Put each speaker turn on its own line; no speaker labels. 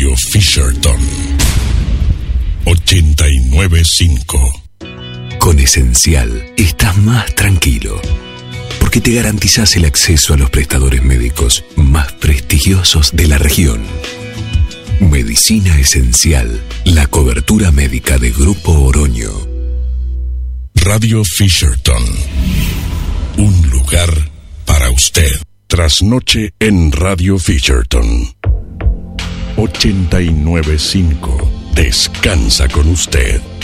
Radio Fisherton 89.5.
Con Esencial estás más tranquilo, porque te garantizás el acceso a los prestadores médicos más prestigiosos de la región. Medicina Esencial, la cobertura médica de Grupo Oroño.
Radio Fisherton, un lugar para usted. Trasnoche en Radio Fisherton 89.5. Descansa con usted.